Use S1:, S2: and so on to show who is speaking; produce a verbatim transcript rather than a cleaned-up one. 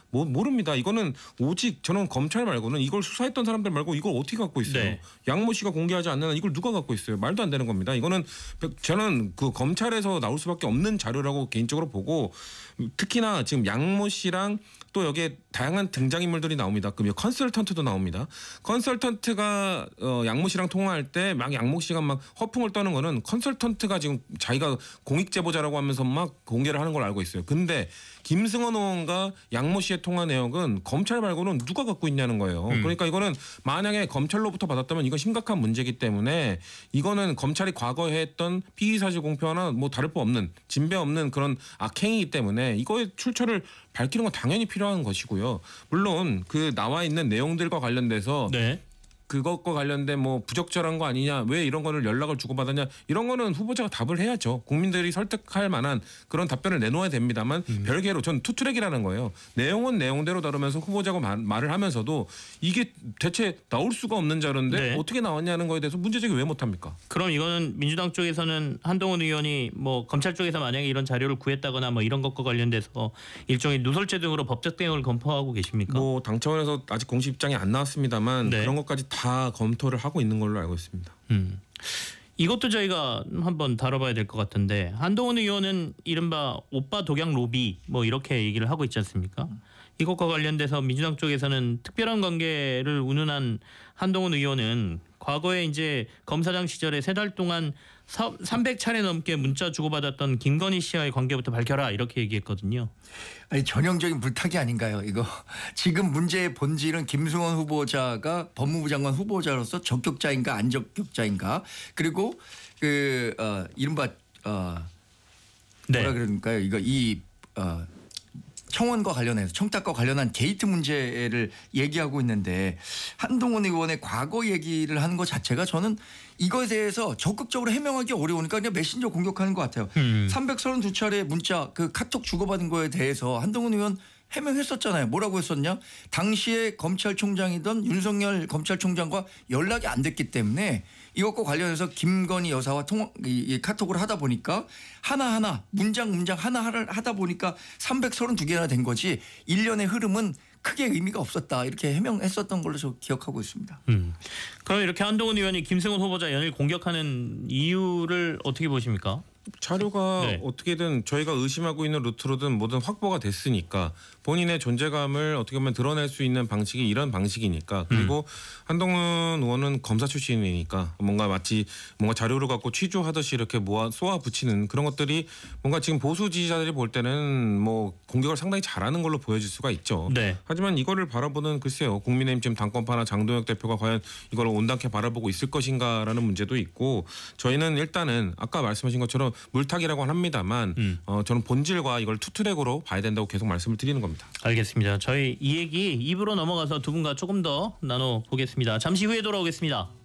S1: 뭐 모릅니다. 이거는 오직 저는 검찰 말고는 이걸 수사했던 사람들 말고 이걸 어떻게 갖고 있어요? 네. 양모 씨가 공개하지 않는 한 이걸 누가 갖고 있어요? 말도 안 되는 겁니다. 이거는 저는 그 검찰에서 나올 수밖에 없는 자료라고 개인적으로 보고 특히나 지금 양모 씨랑 또 여기에 다양한 등장인물들이 나옵니다. 그럼 컨설턴트도 나옵니다. 컨설턴트가 어, 양모 씨랑 통화할 때 막 양모 씨가 막 허풍을 떠는 거는 컨설턴트가 지금 자기가 공익 제보자라고 하면서 막 공개를 하는 걸 알고 있어요. 근데 김승원 의원과 양모 씨의 통화 내역은 검찰 말고는 누가 갖고 있냐는 거예요. 음. 그러니까 이거는 만약에 검찰로부터 받았다면 이건 심각한 문제이기 때문에 이거는 검찰이 과거에 했던 피의사실 공표나 뭐 다를 바 없는 진배 없는 그런 악행이기 때문에 이거의 출처를 밝히는 건 당연히 필요한 것이고요. 물론 그 나와 있는 내용들과 관련돼서 네. 그것과 관련된 뭐 부적절한 거 아니냐, 왜 이런 거를 연락을 주고받았냐, 이런 거는 후보자가 답을 해야죠. 국민들이 설득할 만한 그런 답변을 내놓아야 됩니다만 음. 별개로 전 투트랙이라는 거예요. 내용은 내용대로 다루면서 후보자가 말, 말을 하면서도 이게 대체 나올 수가 없는 자료인데 네. 어떻게 나왔냐는 거에 대해서 문제제기 왜 못합니까?
S2: 그럼 이거는 민주당 쪽에서는 한동훈 의원이 뭐 검찰 쪽에서 만약에 이런 자료를 구했다거나 뭐 이런 것과 관련돼서 일종의 누설죄 등으로 법적 대응을 검토하고 계십니까?
S1: 뭐 당 차원에서 아직 공식 입장이 안 나왔습니다만 네. 그런 것까지 다 검토를 하고 있는 걸로 알고 있습니다.
S2: 음. 이것도 저희가 한번 다뤄봐야 될 것 같은데 한동훈 의원은 이른바 오빠 독양 로비 뭐 이렇게 얘기를 하고 있지 않습니까? 이것과 관련돼서 민주당 쪽에서는 특별한 관계를 운운한 한동훈 의원은 과거에 이제 검사장 시절에 세 달 동안 삼백 차례 넘게 문자 주고받았던 김건희 씨와의 관계부터 밝혀라 이렇게 얘기했거든요.
S3: 아니 전형적인 불탁이 아닌가요? 이거 지금 문제의 본질은 김승원 후보자가 법무부 장관 후보자로서 적격자인가 안 적격자인가 그리고 그 어, 이른바 어,
S2: 네.
S3: 뭐라 그럴까요? 이거 이 어, 청원과 관련해서 청탁과 관련한 게이트 문제를 얘기하고 있는데 한동훈 의원의 과거 얘기를 하는 것 자체가 저는 이거에 대해서 적극적으로 해명하기 어려우니까 그냥 메신저 공격하는 것 같아요. 음. 삼백삼십이 차례 문자 그 카톡 주고받은 거에 대해서 한동훈 의원 해명했었잖아요. 뭐라고 했었냐? 당시에 검찰총장이던 윤석열 검찰총장과 연락이 안 됐기 때문에 이것과 관련해서 김건희 여사와 통화, 이, 카톡을 하다 보니까 하나하나 문장 문장 하나하나를 하다 보니까 삼백삼십이 개나 된 거지 일련의 흐름은 크게 의미가 없었다. 이렇게 해명했었던 걸로 저 기억하고 있습니다.
S2: 음. 그럼 이렇게 한동훈 의원이 김승훈 후보자 연일 공격하는 이유를 어떻게 보십니까?
S1: 자료가
S2: 네.
S1: 어떻게든 저희가 의심하고 있는 루트로든 뭐든 확보가 됐으니까 본인의 존재감을 어떻게 보면 드러낼 수 있는 방식이 이런 방식이니까 그리고 음. 한동훈 의원은 검사 출신이니까 뭔가 마치 뭔가 자료를 갖고 취조하듯이 이렇게 모아 쏘아 붙이는 그런 것들이 뭔가 지금 보수 지지자들이 볼 때는 뭐 공격을 상당히 잘하는 걸로 보여질 수가 있죠. 네. 하지만 이거를 바라보는 글쎄요 국민의힘 지금 당권파나 장동혁 대표가 과연 이걸 온당케 바라보고 있을 것인가라는 문제도 있고 저희는 일단은 아까 말씀하신 것처럼 물타기라고 합니다만 음. 어, 저는 본질과 이걸 투트랙으로 봐야 된다고 계속 말씀을 드리는 겁니다.
S2: 알겠습니다. 저희 이 얘기 이 부로 넘어가서 두 분과 조금 더 나눠보겠습니다. 잠시 후에 돌아오겠습니다.